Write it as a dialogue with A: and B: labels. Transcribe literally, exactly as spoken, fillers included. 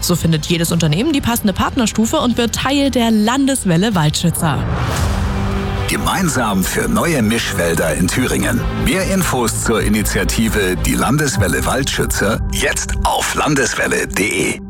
A: So findet jedes Unternehmen die passende Partnerstufe und wird Teil der Landeswelle Waldschützer.
B: Gemeinsam für neue Mischwälder in Thüringen. Mehr Infos zur Initiative Die Landeswelle Waldschützer jetzt auf landeswelle punkt de.